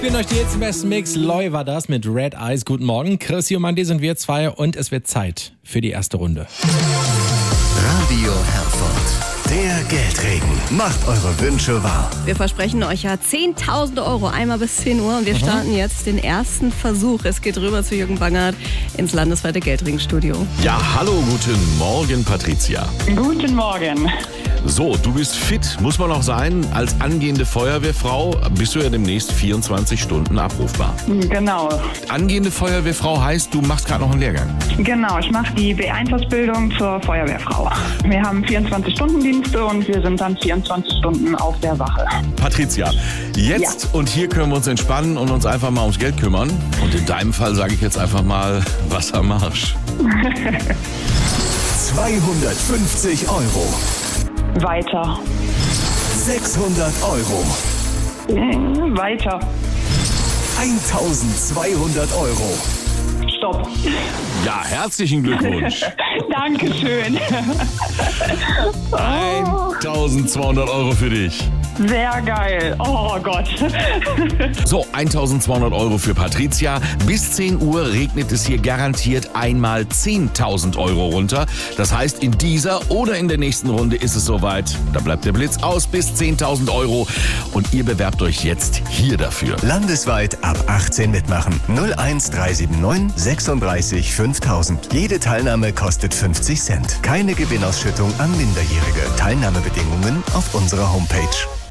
Ich bin euch die jetzt im besten Mix. Loy war das mit Red Eyes. Guten Morgen. Chrissy und Mandy sind wir zwei und es wird Zeit für die erste Runde. Radio Herford. Der Geldregen. Macht eure Wünsche wahr. Wir versprechen euch ja 10.000 € einmal bis 10 Uhr und wir starten jetzt den ersten Versuch. Es geht rüber zu Jürgen Bangert ins landesweite Geldregenstudio. Ja, hallo, guten Morgen, Patricia. Guten Morgen. So, du bist fit, muss man auch sein. Als angehende Feuerwehrfrau bist du ja demnächst 24 Stunden abrufbar. Genau. Angehende Feuerwehrfrau heißt, du machst gerade noch einen Lehrgang. Genau, ich mache die B1-Ausbildung zur Feuerwehrfrau. Wir haben 24-Stunden-Dienste und wir sind dann 24 Stunden auf der Wache. Patricia, jetzt und hier können wir uns entspannen und uns einfach mal ums Geld kümmern. Und in deinem Fall sage ich jetzt einfach mal Wassermarsch. 250 €. Weiter. 600 €. Weiter. 1200 €. Stopp. Ja, herzlichen Glückwunsch. Dankeschön. 1200 € für dich. Sehr geil. Oh Gott. So, 1200 € für Patricia. Bis 10 Uhr regnet es hier garantiert einmal 10.000 € runter. Das heißt, in dieser oder in der nächsten Runde ist es soweit. Da bleibt der Blitz aus bis 10.000 €. Und ihr bewerbt euch jetzt hier dafür. Landesweit ab 18 mitmachen. 01379 36 5000. Jede Teilnahme kostet 50 Cent. Keine Gewinnausschüttung an Minderjährige. Teilnahmebedingungen auf unserer Homepage.